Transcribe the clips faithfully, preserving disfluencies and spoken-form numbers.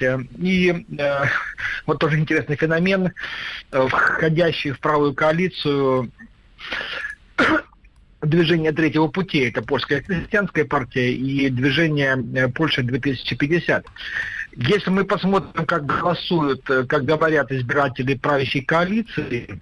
партия. И э, вот тоже интересный феномен, э, входящий в правую коалицию движение Третьего пути, это польская крестьянская партия и движение Польша две тысячи пятьдесят. Если мы посмотрим, как голосуют, как говорят избиратели правящей коалиции,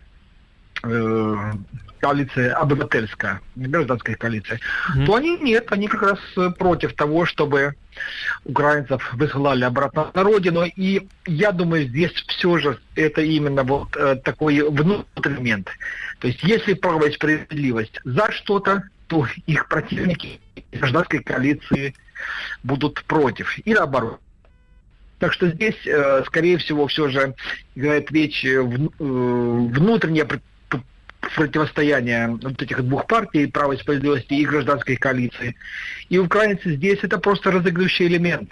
э, коалиция обывательская, гражданская коалиция, mm-hmm. то они нет, они как раз против того, чтобы украинцев выслали обратно на родину. И я думаю, здесь все же это именно вот э, такой внутренний момент. То есть если право и справедливость за что-то, то их противники гражданской коалиции будут против. И наоборот. Так что здесь, э, скорее всего, все же играет речь в, э, внутреннее противостояние вот этих двух партий, права и справедливости и гражданской коалиции. И украинцы здесь это просто разыгрывающий элемент.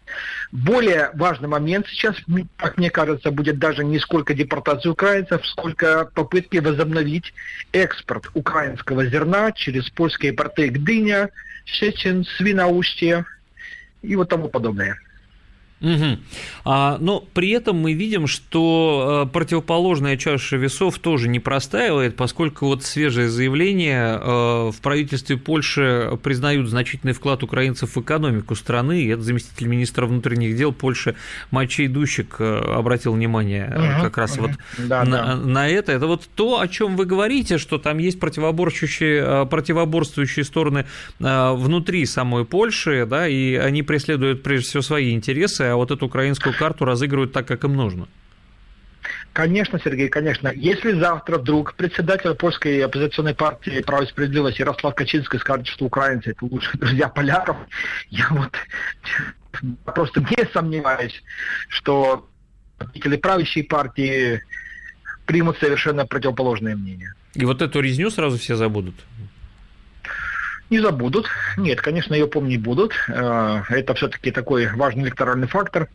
Более важный момент сейчас, как мне кажется, будет даже не сколько депортации украинцев, сколько попытки возобновить экспорт украинского зерна через польские порты Гдыня, Щечен, Свиноустье и вот тому подобное. Угу. А, но при этом мы видим, что противоположная чаша весов тоже не простаивает, поскольку вот свежее заявление в правительстве Польши признают значительный вклад украинцев в экономику страны, и это заместитель министра внутренних дел Польши Мачей Дущик обратил внимание угу, как раз угу. вот да, на, да. на это. Это вот то, о чем вы говорите, что там есть противоборствующие, противоборствующие стороны внутри самой Польши, да, и они преследуют прежде всего свои интересы, а вот эту украинскую карту разыгрывают так, как им нужно. Конечно, Сергей, конечно. Если завтра вдруг председатель польской оппозиционной партии «Право и справедливость» Ярослав Качинский скажет, что украинцы – это лучшие друзья поляков, я вот просто не сомневаюсь, что представители правящей партии примут совершенно противоположное мнение. И вот эту резню сразу все забудут? Не забудут. Нет, конечно, ее помнить будут. Это все-таки такой важный электоральный фактор.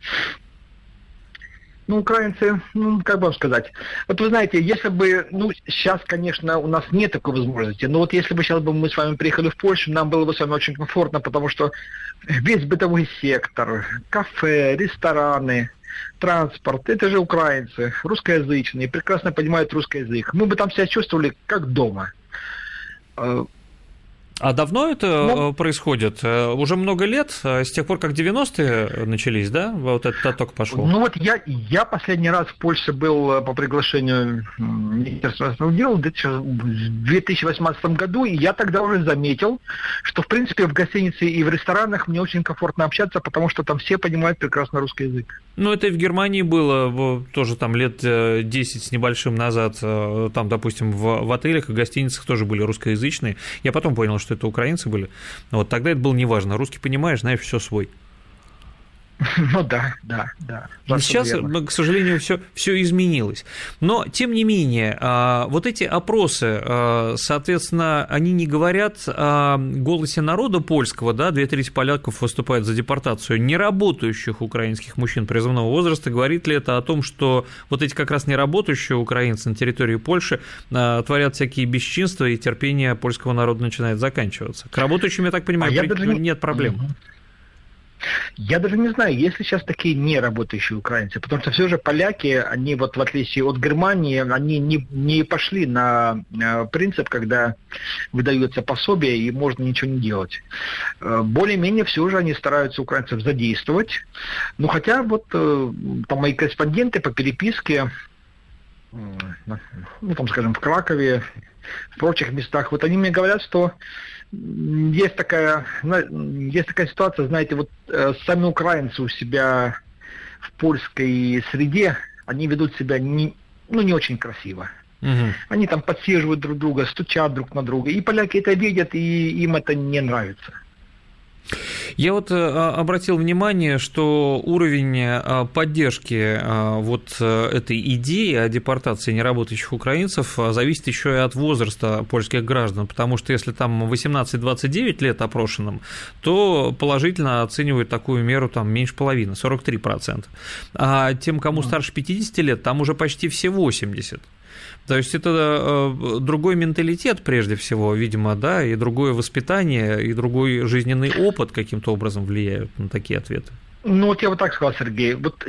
Ну, украинцы, ну, как бы вам сказать. Вот вы знаете, если бы, ну, сейчас, конечно, у нас нет такой возможности, но вот если бы сейчас бы мы с вами приехали в Польшу, нам было бы с вами очень комфортно, потому что весь бытовой сектор, кафе, рестораны, транспорт, это же украинцы, русскоязычные, прекрасно понимают русский язык. Мы бы там себя чувствовали как дома. А давно это ну, происходит? Уже много лет? С тех пор, как девяностые начались, да? Вот этот отток пошел? Ну вот я, я последний раз в Польше был по приглашению Министерства иностранных дел в две тысячи восемнадцатом году, и я тогда уже заметил, что в принципе в гостинице и в ресторанах мне очень комфортно общаться, потому что там все понимают прекрасно русский язык. Ну это и в Германии было тоже там лет десять с небольшим назад, там, допустим, в, в отелях и гостиницах тоже были русскоязычные. Я потом понял, что это украинцы были. Вот тогда это было неважно. Русский понимаешь, знаешь, все свой. Ну да, да, да. Сейчас, верно. К сожалению, все, все изменилось. Но, тем не менее, вот эти опросы, соответственно, они не говорят о голосе народа польского, да, две трети поляков выступают за депортацию неработающих украинских мужчин призывного возраста. Говорит ли это о том, что вот эти как раз неработающие украинцы на территории Польши творят всякие бесчинства, и терпение польского народа начинает заканчиваться? К работающим, я так понимаю, а при... даже... нет проблем. Угу. Я даже не знаю, есть ли сейчас такие неработающие украинцы, потому что все же поляки, они вот в отличие от Германии, они не, не пошли на принцип, когда выдаются пособия и можно ничего не делать. Более-менее все же они стараются украинцев задействовать. Ну хотя вот там мои корреспонденты по переписке, ну там скажем в Кракове, в прочих местах, вот они мне говорят, что есть такая, есть такая ситуация, знаете, вот э, сами украинцы у себя в польской среде, они ведут себя не, ну, не очень красиво. Угу. Они там подсиживают друг друга, стучат друг на друга, и поляки это видят, и им это не нравится. Я вот обратил внимание, что уровень поддержки вот этой идеи о депортации неработающих украинцев зависит еще и от возраста польских граждан, потому что если там восемнадцать-двадцать девять лет опрошенным, то положительно оценивают такую меру там меньше половины, сорок три процента, а тем, кому старше пятидесяти лет, там уже почти все восемьдесят процентов. То есть это другой менталитет прежде всего, видимо, да, и другое воспитание, и другой жизненный опыт каким-то образом влияют на такие ответы. Ну вот я вот так сказал, Сергей, вот